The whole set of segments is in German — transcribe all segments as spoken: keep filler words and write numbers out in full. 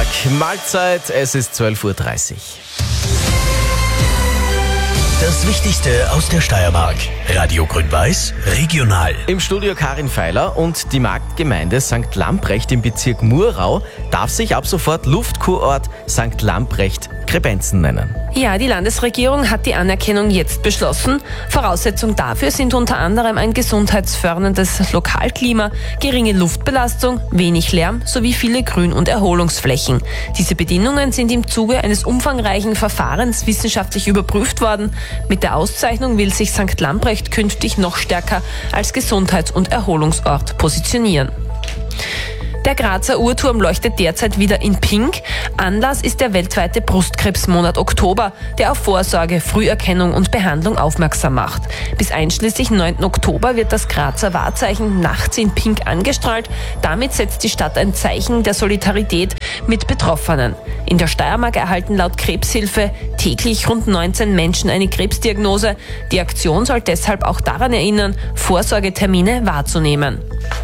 Mahlzeit, es ist zwölf Uhr dreißig. Das Wichtigste aus der Steiermark. Radio Grün-Weiß, regional. Im Studio Karin Feiler und die Marktgemeinde Sankt Lamprecht im Bezirk Murau darf sich ab sofort Luftkurort Sankt Lamprecht-Krebenzen nennen. Ja, die Landesregierung hat die Anerkennung jetzt beschlossen. Voraussetzung dafür sind unter anderem ein gesundheitsförderndes Lokalklima, geringe Luftbelastung, wenig Lärm sowie viele Grün- und Erholungsflächen. Diese Bedingungen sind im Zuge eines umfangreichen Verfahrens wissenschaftlich überprüft worden. Mit der Auszeichnung will sich Sankt Lamprecht künftig noch stärker als Gesundheits- und Erholungsort positionieren. Der Grazer Uhrturm leuchtet derzeit wieder in Pink. Anlass ist der weltweite Brustkrebsmonat Oktober, der auf Vorsorge, Früherkennung und Behandlung aufmerksam macht. Bis einschließlich neunten Oktober wird das Grazer Wahrzeichen nachts in Pink angestrahlt. Damit setzt die Stadt ein Zeichen der Solidarität mit Betroffenen. In der Steiermark erhalten laut Krebshilfe täglich rund neunzehn Menschen eine Krebsdiagnose. Die Aktion soll deshalb auch daran erinnern, Vorsorgetermine wahrzunehmen.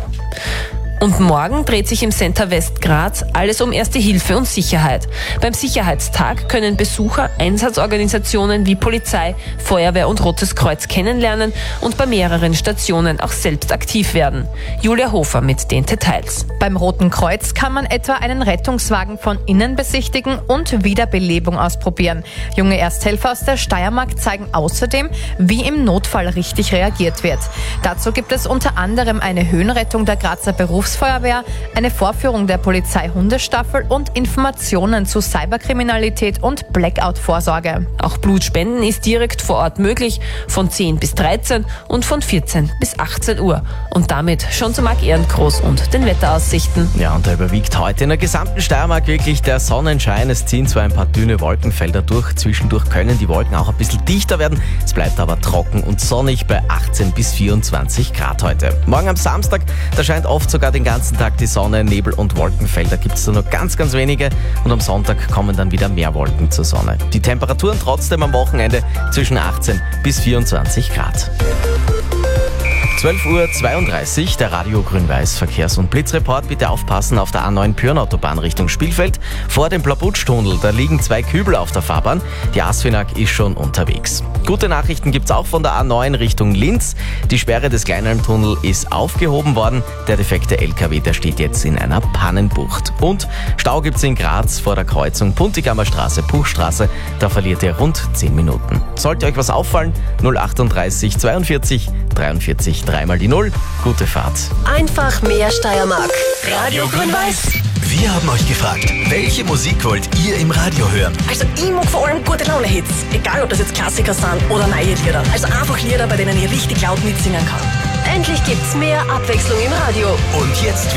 Und morgen dreht sich im Center West Graz alles um Erste Hilfe und Sicherheit. Beim Sicherheitstag können Besucher Einsatzorganisationen wie Polizei, Feuerwehr und Rotes Kreuz kennenlernen und bei mehreren Stationen auch selbst aktiv werden. Julia Hofer mit den Details. Beim Roten Kreuz kann man etwa einen Rettungswagen von innen besichtigen und Wiederbelebung ausprobieren. Junge Ersthelfer aus der Steiermark zeigen außerdem, wie im Notfall richtig reagiert wird. Dazu gibt es unter anderem eine Höhenrettung der Grazer Berufsfeuerwehr, eine Vorführung der Polizei-Hundestaffel und Informationen zu Cyberkriminalität und Blackout-Vorsorge. Auch Blutspenden ist direkt vor Ort möglich, von zehn bis dreizehn und von vierzehn bis achtzehn Uhr. Und damit schon zu Marc Ehrengroß und den Wetteraussichten. Ja, und da überwiegt heute in der gesamten Steiermark wirklich der Sonnenschein. Es ziehen zwar ein paar dünne Wolkenfelder durch, zwischendurch können die Wolken auch ein bisschen dichter werden. Es bleibt aber trocken und sonnig bei achtzehn bis vierundzwanzig Grad heute. Morgen am Samstag, da scheint oft sogar den ganzen Tag die Sonne, Nebel und Wolkenfelder gibt es da nur ganz, ganz wenige und am Sonntag kommen dann wieder mehr Wolken zur Sonne. Die Temperaturen trotzdem am Wochenende zwischen achtzehn bis vierundzwanzig Grad. zwölf Uhr zweiunddreißig, der Radio Grün-Weiß Verkehrs- und Blitzreport. Bitte aufpassen auf der A neun Pürnautobahn Richtung Spielfeld. Vor dem Blabutsch-Tunnel, da liegen zwei Kübel auf der Fahrbahn. Die Asfinag ist schon unterwegs. Gute Nachrichten gibt's auch von der A neun Richtung Linz. Die Sperre des Kleinalmtunnel ist aufgehoben worden. Der defekte L K W, der steht jetzt in einer Pannenbucht. Und Stau gibt's in Graz vor der Kreuzung Puntigammer Straße, Puchstraße. Da verliert ihr rund zehn Minuten. Sollte euch was auffallen, null achtunddreißig zweiundvierzig dreiundvierzig dreimal die Null. Gute Fahrt. Einfach mehr Steiermark. Radio Grün-Weiß. Wir haben euch gefragt, welche Musik wollt ihr im Radio hören? Also ich mag vor allem gute Laune-Hits. Egal, ob das jetzt Klassiker sind oder neue Lieder. Also einfach Lieder, bei denen ich richtig laut mitsingen kann. Endlich gibt's mehr Abwechslung im Radio. Und jetzt